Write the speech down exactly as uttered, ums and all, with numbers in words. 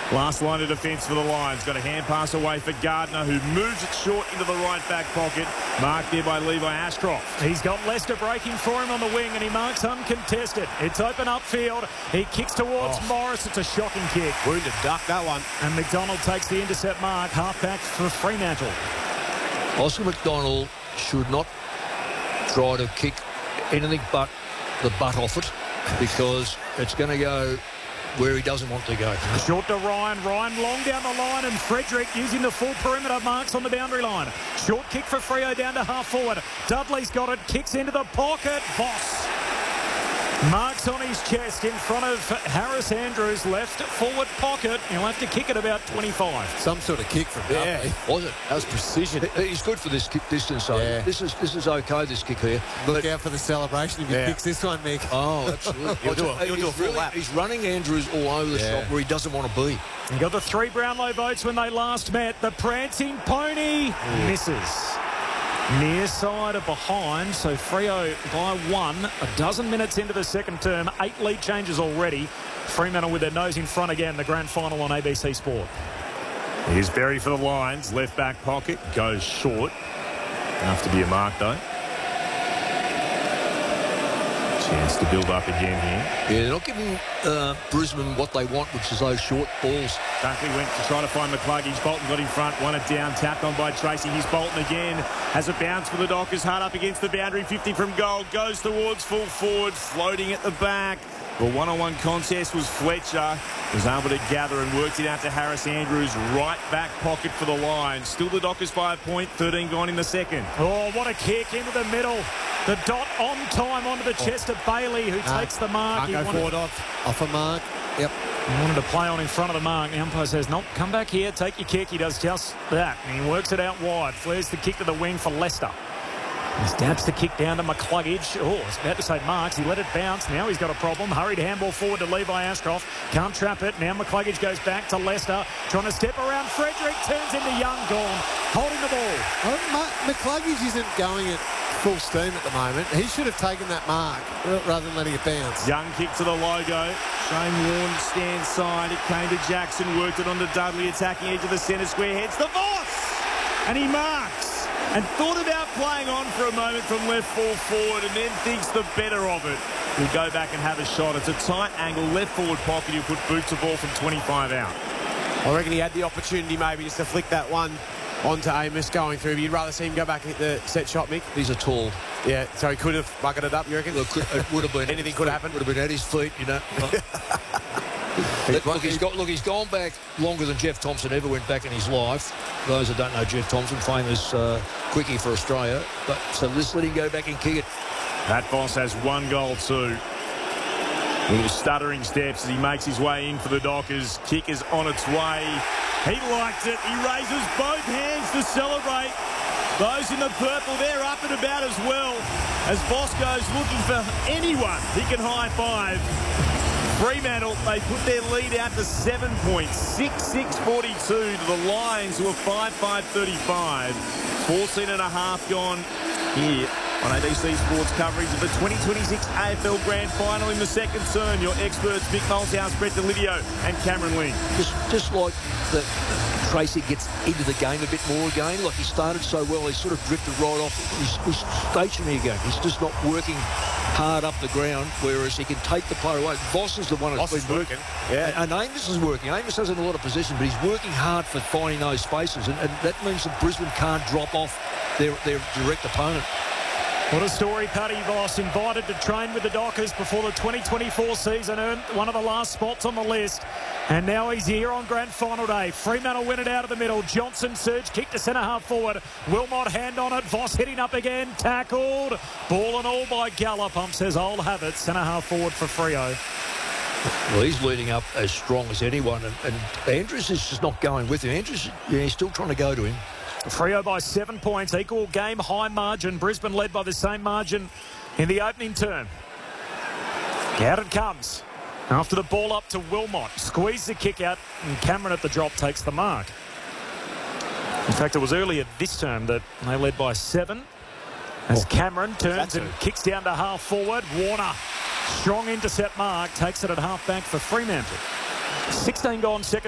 Last line of defence for the Lions. Got a hand pass away for Gardner, who moves it short into the right back pocket. Marked there by Levi Ashcroft. He's got Leicester breaking for him on the wing, and he marks uncontested. It's open upfield. He kicks towards Oh. Morris. It's a shocking kick. Wounded duck, that one. And McDonald takes the intercept mark. Half-back for Fremantle. Oscar McDonald should not try to kick anything but the butt off it, because it's going to go where he doesn't want to go. Short to Ryan. Ryan long down the line, and Frederick using the full perimeter marks on the boundary line. Short kick for Freo down to half forward. Dudley's got it. Kicks into the pocket. Voss marks on his chest in front of Harris Andrews. Left forward pocket. He'll have to kick it about twenty-five. Some sort of kick from Dudley. Yeah, was it? That was precision. He- He's good for this kick distance, though. Yeah. This is this is okay, this kick here. Look But- out for the celebration if he Yeah. kicks this one, Mick. Oh, absolutely. He'll do a- he'll he's do a full really- lap. He's running Andrews all over the Yeah. shop where he doesn't want to be. He got the three Brownlow votes when they last met. The prancing pony misses. Near side of behind, so Freo by one. A dozen minutes into the second term, eight lead changes already. Fremantle with their nose in front again, the grand final on A B C Sport. Here's Berry for the Lions. Left back pocket. Goes short. Enough to be a mark, though. Chance to build up again here. Yeah, they're not giving uh, Brisbane what they want, which is those short balls. Dunkley went to try to find McCluggage. Bolton got in front, won it down, tapped on by Tracy. Here's Bolton again. Has a bounce for the Dockers. Hard up against the boundary. fifty from goal. Goes towards full forward. Floating at the back. The one-on-one contest was Fletcher. Was able to gather and worked it out to Harris Andrews. Right back pocket for the Lions. Still the Dockers by a point. thirteen gone in the second. Oh, what a kick into the middle. The dot on time onto the chest of Bailey, who Nah, takes the mark. Can't He go wanted, forward off, off a mark. Yep. he wanted to play on in front of the mark. The umpire says, nope, come back here, take your kick. He does just that, and he works it out wide. Flares the kick to the wing for Leicester. He stabs the kick down to McCluggage. Oh, I was about to say marks. He let it bounce. Now he's got a problem. Hurried handball forward to Levi Ashcroft. Can't trap it. Now McCluggage goes back to Leicester. Trying to step around Frederick. Turns into Young. Gone. Holding the ball. Well, Ma- McCluggage isn't going at full steam at the moment. He should have taken that mark rather than letting it bounce. Young kick to the logo. Shane Warne stands side. It came to Jackson. Worked it on to Dudley. Attacking edge of the centre square. Heads the Voss. And he marks. And thought about playing on for a moment from left full forward, and then thinks the better of it. He'll go back and have a shot. It's a tight angle, left forward pocket. He'll put boots of ball from twenty-five out. I reckon he had the opportunity maybe just to flick that one onto Amos going through. But you'd rather see him go back and hit the set shot, Mick. He's a tall. Yeah, so he could have bucketed it up, you reckon? Look, it would have been Anything could happen. Would have been at his feet, you know. Look, look, he's got, look, he's gone back longer than Jeff Thompson ever went back in his life. Those that don't know Jeff Thompson, famous uh, quickie for Australia. But so let's let him go back and kick it. That Voss has one goal too. Little stuttering steps as he makes his way in for the Dockers. Kick is on its way. He liked it. He raises both hands to celebrate. Those in the purple, they're up and about as well. As Voss goes looking for anyone he can high five. Fremantle, they put their lead out to seven points. six six forty-two to the Lions, who are five five thirty-five. fourteen and a half gone here on A B C Sports coverage of the twenty twenty-six A F L Grand Final in the second turn. Your experts, Mick Malthouse, Brett DeLivio and Cameron Ling. Just, just like that, Tracy gets into the game a bit more again. Like he started so well, he sort of drifted right off. He's, he's stationary again. He's just not working hard up the ground, whereas he can take the player away. Voss is the one that's Voss been is working. Yeah. And, and Amos is working. Amos has in a lot of position, but he's working hard for finding those spaces, and, and that means that Brisbane can't drop off their, their direct opponent. What a story. Paddy Voss, invited to train with the Dockers before the twenty twenty-four season, earned one of the last spots on the list. And now he's here on grand final day. Fremantle win it out of the middle. Johnson surge, kick to centre half forward. Wilmot hand on it. Voss hitting up again. Tackled. Ball and all by Gallup. Ump says I'll have it. Centre half forward for Freo. Well, he's leading up as strong as anyone, and, and Andrews is just not going with him. Andrews, yeah, he's still trying to go to him. Freo by seven points, equal game high margin. Brisbane led by the same margin in the opening term. Out it comes. After the ball up to Wilmot. Squeeze the kick out, and Cameron at the drop takes the mark. In fact, it was earlier this term that they led by seven. As Cameron turns and kicks down to half forward. Warner, strong intercept mark, takes it at half back for Fremantle. sixteen gone second.